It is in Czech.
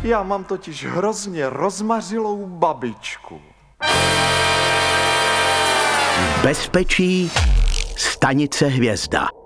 Já mám totiž hrozně rozmařilou babičku. Bezpečí stanice Hvězda.